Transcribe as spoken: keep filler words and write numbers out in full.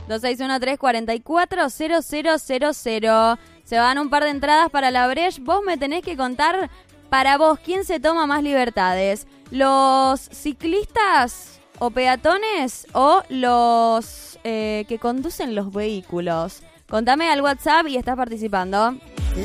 dos seis uno tres, cuatro cuatro cero cero cero cero. Se van un par de entradas para la Breche. Vos me tenés que contar, para vos, ¿quién se toma más libertades? ¿Los ciclistas o peatones o los eh, que conducen los vehículos? Contame al WhatsApp y estás participando.